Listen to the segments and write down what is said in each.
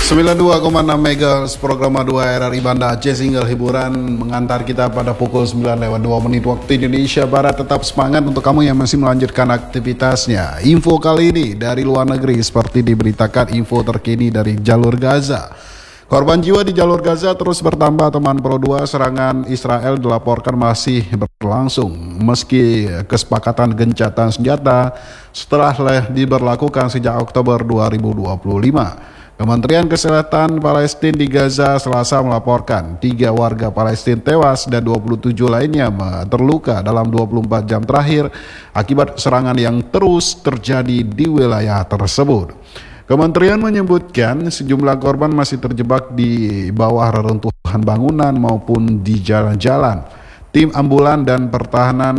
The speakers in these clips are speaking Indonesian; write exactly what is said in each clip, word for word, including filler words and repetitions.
sembilan puluh dua koma enam MHz program dua R R I Banda Aceh, single hiburan mengantar kita pada pukul sembilan lewat dua menit waktu Indonesia Barat. Tetap semangat untuk kamu yang masih melanjutkan aktivitasnya. Info kali ini dari luar negeri, seperti diberitakan info terkini dari jalur Gaza. Korban jiwa di jalur Gaza terus bertambah, teman Pro dua. Serangan Israel dilaporkan masih berlangsung meski kesepakatan gencatan senjata setelah diberlakukan sejak Oktober dua ribu dua puluh lima. Kementerian Kesehatan Palestina di Gaza Selasa melaporkan tiga warga Palestina tewas dan dua puluh tujuh lainnya terluka dalam dua puluh empat jam terakhir akibat serangan yang terus terjadi di wilayah tersebut. Kementerian menyebutkan sejumlah korban masih terjebak di bawah reruntuhan bangunan maupun di jalan-jalan. Tim ambulan dan pertahanan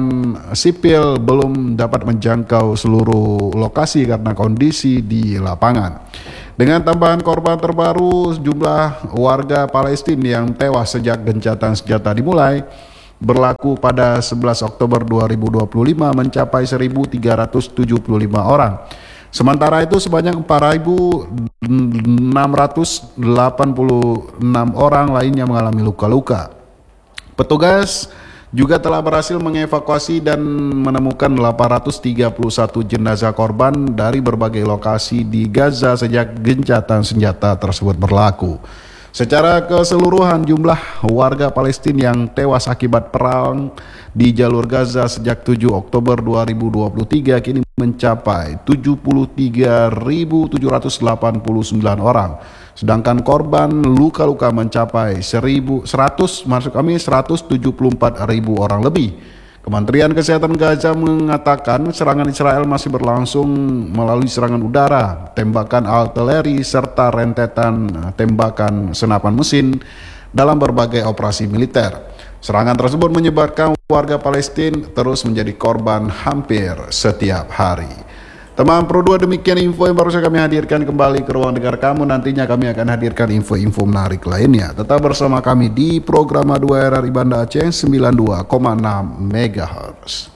sipil belum dapat menjangkau seluruh lokasi karena kondisi di lapangan. Dengan tambahan korban terbaru, jumlah warga Palestina yang tewas sejak gencatan senjata dimulai berlaku pada sebelas Oktober dua ribu dua puluh lima mencapai seribu tiga ratus tujuh puluh lima orang. Sementara itu sebanyak empat ribu enam ratus delapan puluh enam orang lainnya mengalami luka-luka. Petugas juga telah berhasil mengevakuasi dan menemukan delapan ratus tiga puluh satu jenazah korban dari berbagai lokasi di Gaza sejak gencatan senjata tersebut berlaku. Secara keseluruhan, jumlah warga Palestina yang tewas akibat perang di jalur Gaza sejak tujuh Oktober dua ribu dua puluh tiga kini mencapai tujuh puluh tiga ribu tujuh ratus delapan puluh sembilan orang. Sedangkan korban luka-luka mencapai seratus, maksud kami seratus tujuh puluh empat ribu orang lebih. Kementerian Kesehatan Gaza mengatakan serangan Israel masih berlangsung melalui serangan udara, tembakan artileri, serta rentetan tembakan senapan mesin dalam berbagai operasi militer. Serangan tersebut menyebabkan warga Palestina terus menjadi korban hampir setiap hari. Teman Pro dua, demikian info yang baru saja kami hadirkan kembali ke ruang dengar kamu. Nantinya kami akan hadirkan info-info menarik lainnya. Tetap bersama kami di program dua R R I Banda Aceh sembilan puluh dua koma enam MHz.